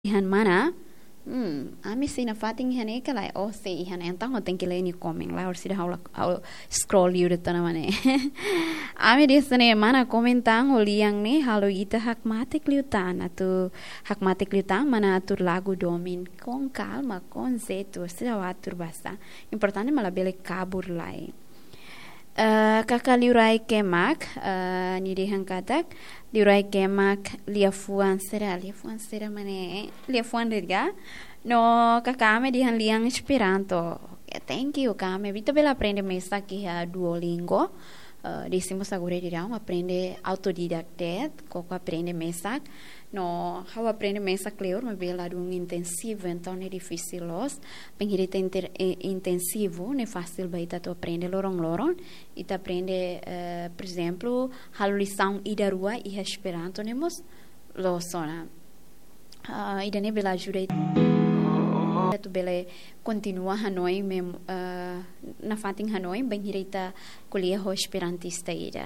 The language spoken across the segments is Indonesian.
Ihan mana ami sina fating ihan eka lai se ihan entang hoten kile ni coming la or sida haula scroll yudetana mane ami desane mana komentang oliang ne halo ita hak matik liutan atu hak matik liutan mana atur lagu domin con calma con zetu sida atur basta importante mala bele kabur lai kakak liurai kemak ni dihan katak liurai kemak liafuan sera mane liafuan derga no kakak me dihan liang Esperanto thank you kame vita bela aprende mesa que a Duolingo decimos agora dirão aprende autodidacte coco aprende mesa no how aprende mesa clear me bela um intensivo então é difícil los penhirita intensivo não é fácil baita tu aprende lorong e tu aprende por exemplo halo lição ida rua e Esperanto nemos lo sona ida ne bela ajuda tu bele continua Hanoi mem na fating Hanoi penhirita kuliah ho esperantista ida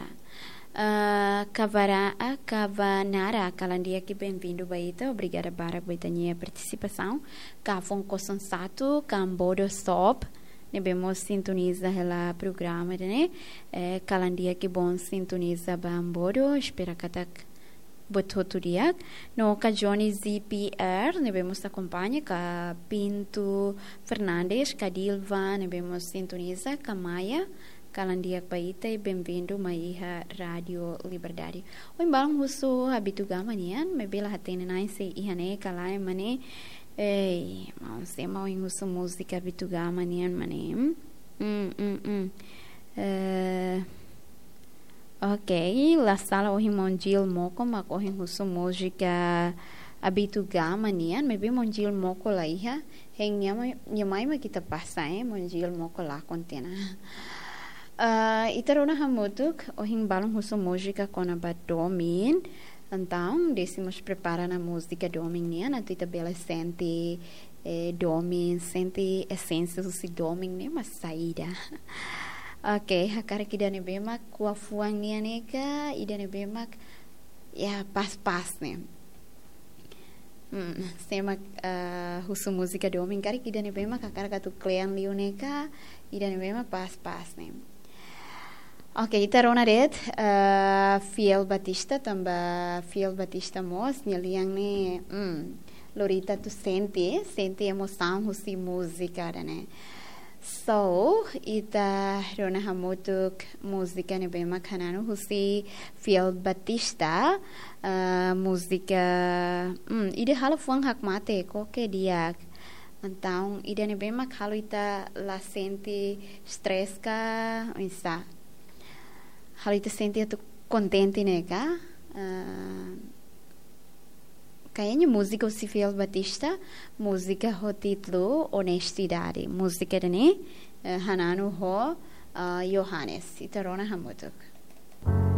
Cavanara, Calandia que bem-vindo baita, obrigada para baita minha participação. Cafon Cosansato, Cambodo Stop, nebemos sintoniza ela programa, né? Calandia que bom sintoniza Bambodo, espera katak bototuriak. No Cajoni ZPR, nebemos acompanha ka Pinto Fernandes, Cadilva, nebemos sintoniza Kamaya. Kalandiak baita e bem-vindo maiha Radio Liberdade. O embalang husu habitu gamanian, me bela hatene nai se ihane kalai mane mau se mau husu música habitu gamanian mane. Ok, la sala o monjil moko mak o husu música habitu gamanian, me be monjil moko la iha, heng nyamai ma kita pasa monjil moko la kontena. Itarona hamutuk ohing balong huso música com a domin então decimos prepara na música domin nia na tita bela sente domin sente essência do domin ne mas saída ok hakara que dane bemak kuafuang nia neka idane bemak ya pas ne semak huso música domin kari que dane bemak hakara katu klean lioneka idane bemak pas ne Ok, itarona red Fiel Batista também Fiel Batista mos niang ne Lorita tu sente emoção husi música né so ita rona hamutuk música ne bema kanano husi Fiel Batista música ide halo fuang hak mate ko ke diak então ide ne bema halo ita la sente stress ka isa hal itu senti tu contente nega kayaknya música o Fiel Batista música ho título honestidade música dene hananu ho Johannes itarona hamutuk